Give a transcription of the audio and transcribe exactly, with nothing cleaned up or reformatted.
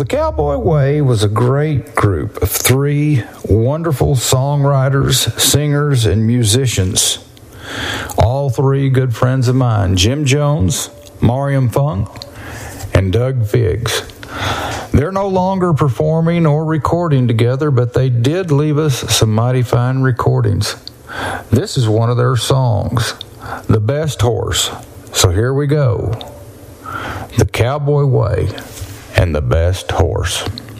the Cowboy Way was a great group of three wonderful songwriters, singers, and musicians. All three good friends of mine, Jim Jones, Mariam Funk, and Doug Figgs. They're no longer performing or recording together, but they did leave us some mighty fine recordings. This is one of their songs, The Best Horse. So here we go. The Cowboy Way and The Best Horse.